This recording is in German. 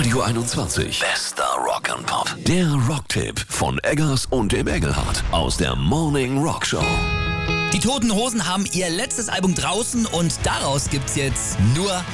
Radio 21. Bester Rock and Pop. Der Rocktipp von Eggers und dem Engelhardt aus der Morning Rock Show. Die Toten Hosen haben ihr letztes Album draußen und daraus gibt's jetzt nur